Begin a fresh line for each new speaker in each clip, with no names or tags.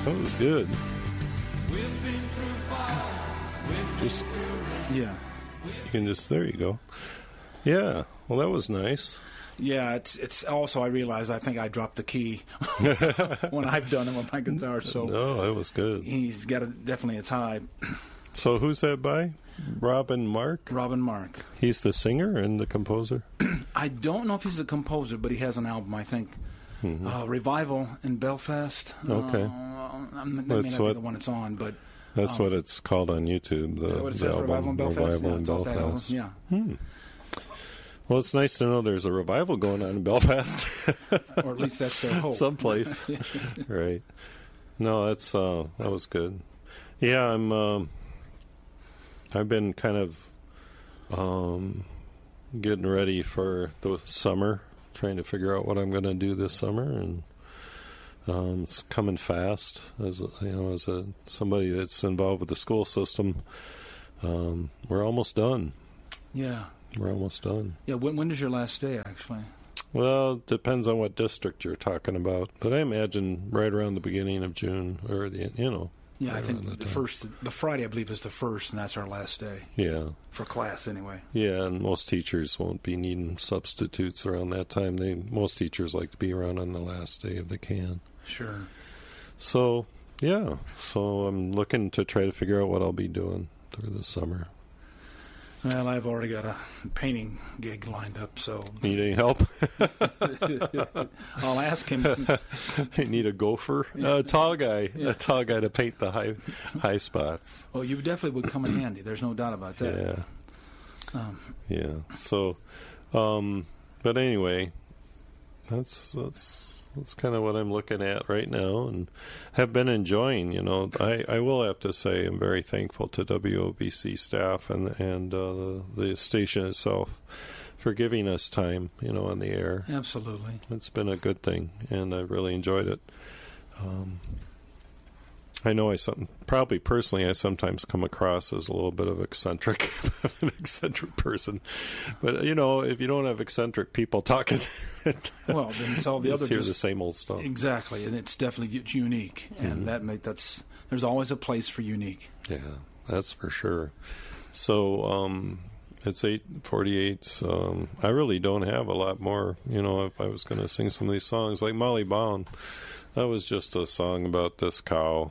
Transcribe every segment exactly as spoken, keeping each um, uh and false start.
That was good. Just
Yeah.
you can just there you go. Yeah. Well, that was nice.
Yeah, it's it's also I realize I think I dropped the key when I've done it with my guitar. So
No, that was good.
he's got a, definitely it's high.
So who's that by? Robin Mark?
Robin Mark.
He's the singer and the composer?
I don't know if he's the composer, but he has an album, I think.
Mm-hmm.
Uh, Revival in Belfast.
Okay.
Uh, I'm- that
That's
may not
what-
be the one it's on, but
That's
um,
what it's called on YouTube. The,
is that what it
the
says,
album,
Revival in Belfast?
Revival
yeah,
in
it's off that album.
Belfast.
Yeah.
Hmm. Well, it's nice to know there's a revival going on in Belfast.
Or at least that's their hope.
Someplace. Right. No, that's uh, that was good. Yeah, I'm. Um, I've been kind of um, getting ready for the summer, trying to figure out what I'm going to do this summer, and um, it's coming fast. As a, you know, as a somebody that's involved with the school system, um, we're almost done.
Yeah.
We're almost done.
Yeah, when, when is your last day, actually?
Well, it depends on what district you're talking about, but I imagine right around the beginning of June, or the you know.
Yeah, I
right
think
around that
the
time.
first, the Friday, I believe, is the first, and that's our last day
Yeah,
for class, anyway.
yeah, and most teachers won't be needing substitutes around that time. They most teachers like to be around on the last day if they can.
Sure.
So yeah, so I'm looking to try to figure out what I'll be doing through the summer.
Well, I've already got a painting gig lined up, so
Need any help?
I'll ask him.
I need a gopher, a tall guy, a tall guy to paint the high high spots.
Well, you definitely would come in handy. There's no doubt about that.
Yeah.
Um,
Yeah. So, um, but anyway, that's that's that's kind of what I'm looking at right now, and have been enjoying. You know, I, I will have to say I'm very thankful to W O B C staff and and uh, the, the station itself for giving us time. You know, on the air.
absolutely.
It's been a good thing, and I've really enjoyed it. Um, I know I some, probably personally I sometimes come across as a little bit of eccentric, an eccentric person, but you know, if you don't have eccentric people talking,
Well, then it's all the
you
other
hear
just-
the same old stuff.
Exactly, and it's definitely it's unique, and
Mhm.
that make that's there's always a place for unique.
Yeah, that's for sure. So um, it's eight forty-eight. Um, I really don't have a lot more. You know, if I was going to sing some of these songs, like Molly Baum, that was just a song about this cow.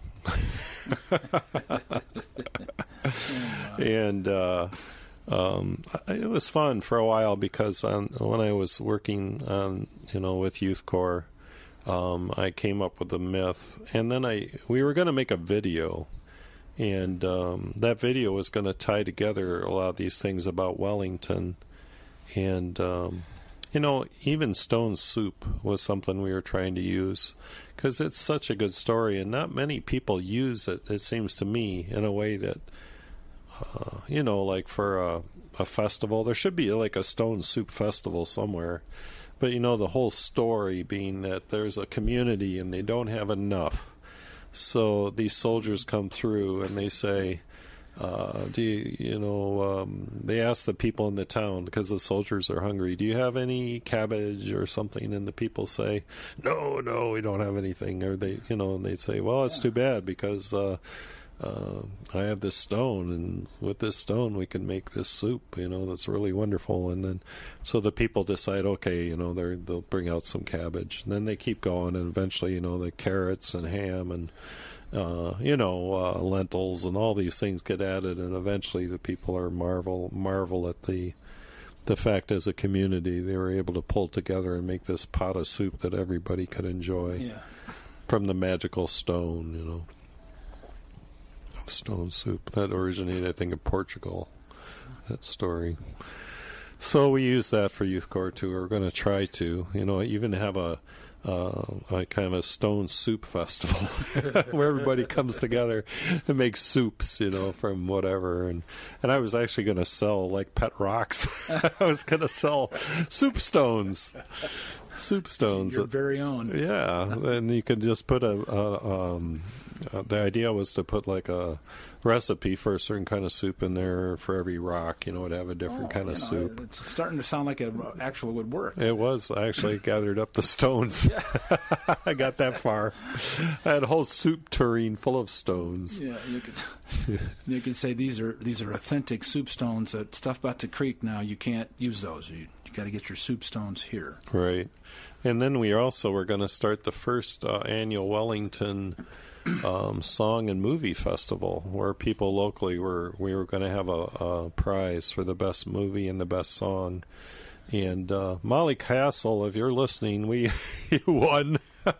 and uh, um, I- it was fun for a while because on, when I was working on, you know, with Youth Corps, um, I came up with a myth, and then I we were going to make a video, and um, that video was going to tie together a lot of these things about Wellington, and um, you know, even Stone Soup was something we were trying to use because it's such a good story, and not many people use it, it seems to me, in a way that, uh, you know, like for a, a festival. There should be like a Stone Soup festival somewhere. But, you know, the whole story being that there's a community and they don't have enough. So these soldiers come through and they say, uh, do you, you know, um, they ask the people in the town, because the soldiers are hungry, do you have any cabbage or something? And the people say, no, no, we don't have anything. Or they, you know, and they say, well, it's too bad because uh, uh, I have this stone, and with this stone we can make this soup, you know, that's really wonderful. And then, so the people decide, okay, you know, they're, they'll bring out some cabbage. And then they keep going, and eventually, you know, the carrots and ham and Uh, you know, uh, lentils and all these things get added, and eventually the people are marvel marvel at the the fact as a community they were able to pull together and make this pot of soup that everybody could enjoy
Yeah.
from the magical stone, you know, of Stone Soup that originated, I think, in Portugal. That story. So we use that for Youth Corps too. We're going to try to, you know, even have a Uh, a kind of a Stone Soup festival where everybody comes together and makes soups, you know, from whatever. And, and I was actually going to sell like pet rocks. I was going to sell soup stones. soup stones.
Your very own.
Yeah, and you could just put a. a um, uh, the idea was to put like a recipe for a certain kind of soup in there for every rock. You know, it'd have a different
Oh,
kind of
you know,
soup.
It's starting to sound like it actually would work.
It was. I actually gathered up the stones. I got that far. I had a whole soup tureen full of stones.
Yeah, you could. You can say these are these are authentic soup stones that stuff about the creek. Now you can't use those. You you got to get your soup stones here.
Right, and then we also were going to start the first uh, annual Wellington um, Song and Movie Festival, where people locally were we were going to have a, a prize for the best movie and the best song. And uh, Molly Castle, if you're listening, we you won.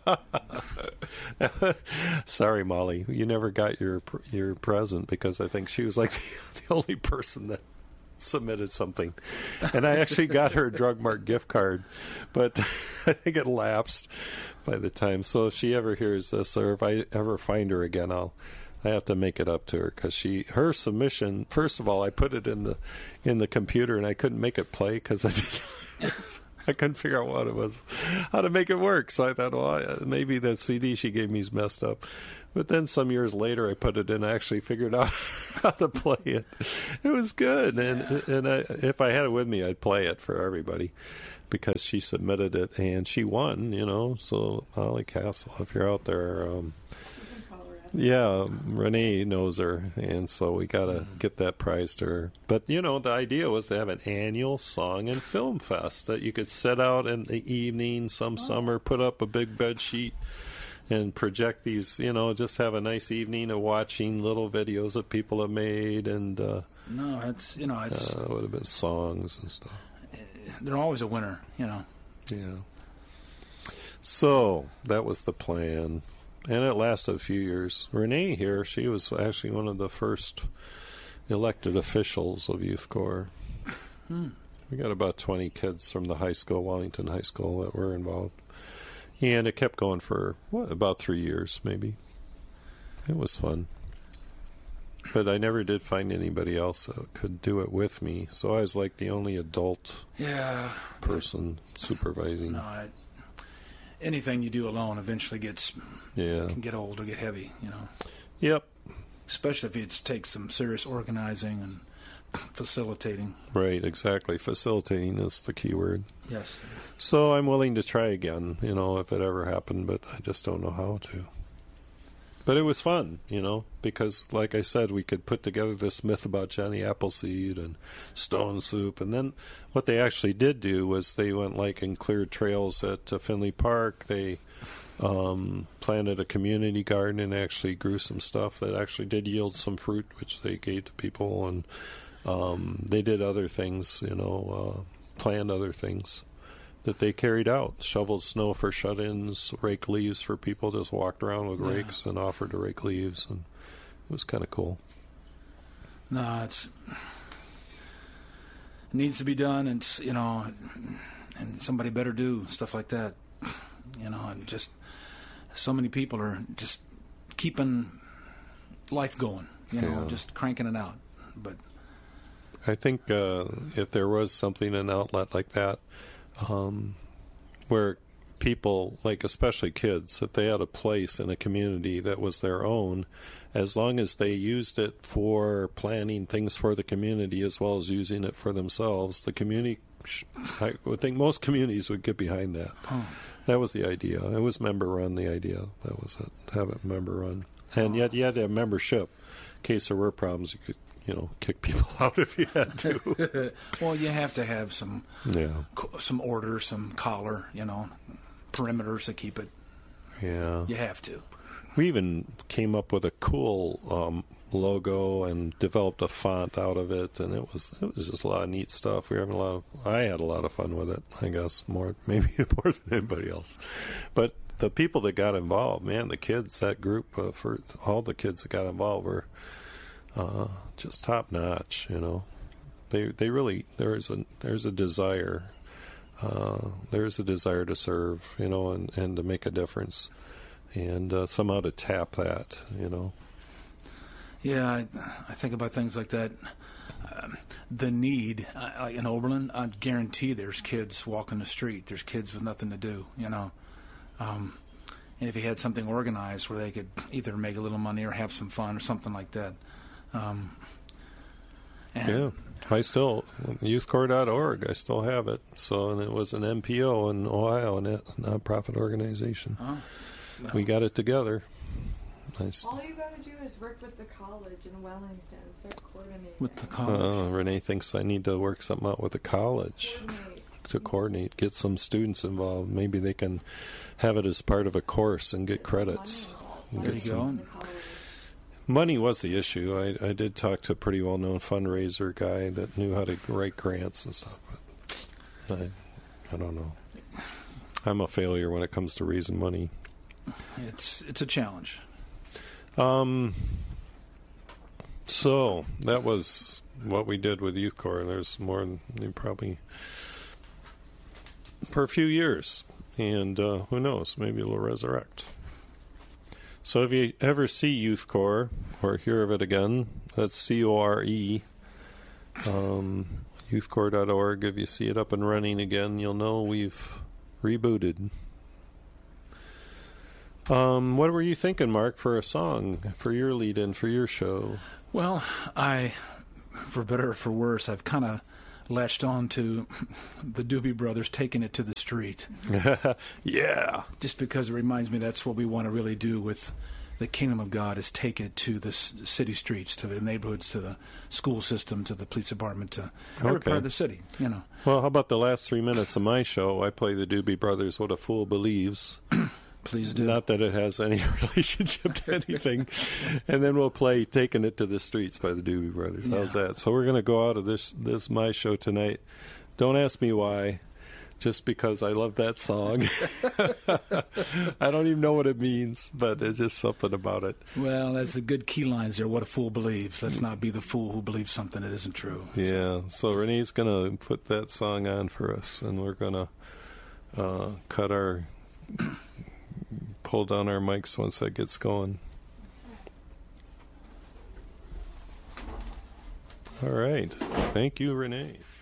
Sorry, Molly, you never got your your present because I think she was like the, the only person that submitted something, and I actually got her a Drug Mart gift card, but I think it lapsed by the time. So if she ever hears this, or if I ever find her again, I'll I have to make it up to her because she her submission. First of all, I put it in the in the computer and I couldn't make it play because I didn't. I couldn't figure out what it was, how to make it work. So I thought, well, maybe the C D she gave me is messed up. But then some years later, I put it in. I actually figured out how to play it. It was good, and and I, if I had it with me, I'd play it for everybody because she submitted it and she won. You know, so Molly Castle, if you're out there. Um, Yeah, Renee knows her, and so we got to get that prize to her. But, you know, the idea was to have an annual song and film fest that you could set out in the evening, some oh. summer, put up a big bed sheet and project these, you know, just have a nice evening of watching little videos that people have made. And uh,
no, it's, you know, it's...
Uh, it would have been songs and stuff.
They're always a winner, you know.
Yeah. So, that was the plan. And it lasted a few years. Renee here, she was actually one of the first elected officials of Youth Corps. Hmm. We got about twenty kids from the high school, Wellington High School, that were involved. And it kept going for, what, about three years, maybe. It was fun. But I never did find anybody else that could do it with me. So I was like the only adult
yeah.
person supervising.
No, I... Anything you do alone eventually gets
yeah
can get old or get heavy, you know.
Yep.
Especially if it takes some serious organizing and facilitating.
Right, exactly. Facilitating is the key word.
Yes.
So I'm willing to try again, you know, if it ever happened, but I just don't know how to. But it was fun, you know, because, like I said, we could put together this myth about Johnny Appleseed and Stone Soup. And then what they actually did do was they went, like, and cleared trails at uh, Finley Park. They um, planted a community garden and actually grew some stuff that actually did yield some fruit, which they gave to people. And um, they did other things, you know, uh, planned other things that they carried out. Shoveled snow for shut-ins, raked leaves for people, just walked around with
yeah.
rakes and offered to rake leaves, and it was kind of cool.
No, it's it needs to be done, and you know, and somebody better do stuff like that. You know, and just so many people are just keeping life going. You know,
yeah.
just cranking it out. But
I think uh, if there was something, an outlet like that, Um, where people, like especially kids, if they had a place in a community that was their own, as long as they used it for planning things for the community as well as using it for themselves, the community, I would think most communities would get behind that. Oh. That was the idea. It was member run, the idea. That was it. Have it member run. And oh. yet you had to have membership. In case there were problems, you could, you know, kick people out if you had to.
Well, you have to have some
yeah.
some order, some collar, you know, perimeters to keep it.
Yeah.
You have to.
We even came up with a cool um, logo and developed a font out of it, and it was it was just a lot of neat stuff. We were having a lot of, I had a lot of fun with it, I guess, more maybe more than anybody else. But the people that got involved, man, the kids, that group, uh, for all the kids that got involved were Uh, just top notch, you know. They they really there's a there's a desire, uh, there's a desire to serve, you know, and, and to make a difference, and uh, somehow to tap that, you know.
Yeah, I, I think about things like that. Um, the need uh, in Oberlin, I guarantee there's kids walking the street. There's kids with nothing to do, you know. Um, and if you had something organized where they could either make a little money or have some fun or something like that. Um, and
yeah, I still, youth corps dot org, I still have it. So, and it was an N P O in Ohio, a nonprofit organization.
Oh, well.
We got it together. Nice.
All you got to do is work with the college in Wellington. Start coordinating.
With the college.
Uh, Renee thinks I need to work something out with the college
Coordinate.
to coordinate, get some students involved. Maybe they can have it as part of a course and get credits.
There you go.
Money was the issue. I, I did talk to a pretty well-known fundraiser guy that knew how to write grants and stuff, but I, I don't know. I'm a failure when it comes to raising money.
It's it's a challenge.
Um. So that was what we did with Youth Corps. There's more than probably for a few years, and uh, who knows? Maybe it'll resurrect. So if you ever see Youth Corps or hear of it again, that's C O R E, um, youth corps dot org. If you see it up and running again, you'll know we've rebooted. Um, what were you thinking, Mark, for a song, for your lead-in, for your show?
Well, I, for better or for worse, I've kind of latched on to the Doobie Brothers taking it to the street.
Yeah.
Just because it reminds me that's what we want to really do with the kingdom of God, is take it to the s- city streets, to the neighborhoods, to the school system, to the police department, to every
Okay.
part of the city, you know.
Well, how about the last three minutes of my show? I play the Doobie Brothers, What a Fool Believes.
Please do.
Not that it has any relationship to anything. And then we'll play Taking It to the Streets by the Doobie Brothers. How's
Yeah.
that? So we're going to go out of this, this my show tonight. Don't ask me why. Just because I love that song. I don't even know what it means, but it's just something about it.
Well, that's the good key lines there. What a fool believes. Let's not be the fool who believes something that isn't true.
Yeah. So Renee's going to put that song on for us, and we're going to uh, cut our... pull down our mics once that gets going. All right. Thank you, Renee.